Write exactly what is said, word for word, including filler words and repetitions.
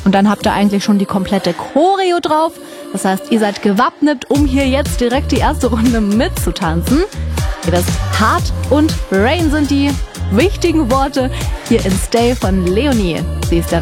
Und dann habt ihr eigentlich schon die komplette Choreo drauf. Das heißt, ihr seid gewappnet, um hier jetzt direkt die erste Runde mitzutanzen. Ihr wisst, Hard und Rain sind die wichtigen Worte hier in Stay von Leonie. Sie ist der